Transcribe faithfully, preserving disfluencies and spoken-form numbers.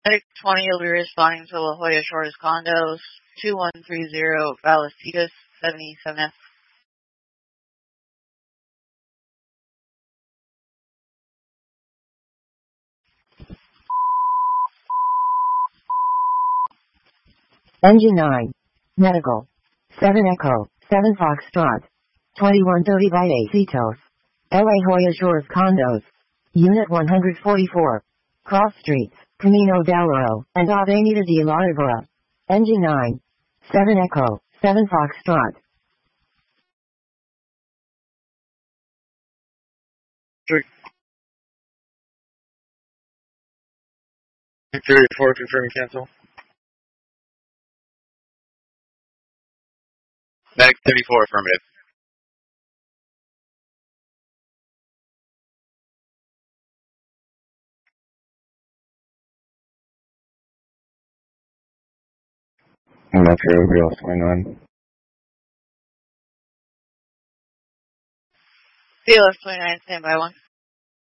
Medic twenty will be responding to La Jolla Shores condos, two one three zero Vallecillas, seventy-seven F. Engine nine. Medical. seven Echo, seven Foxtrot. twenty-one thirty by Acitos. L A Jolla Shores condos. Unit one forty-four. Cross Streets, Camino del Oro, and Avenida de la Ibera. Engine nine. seven Echo, seven Foxtrot. thirty-four, confirming cancel. Medic thirty-four, affirmative. Metro, B L S twenty-nine. B L S twenty-nine, standby one.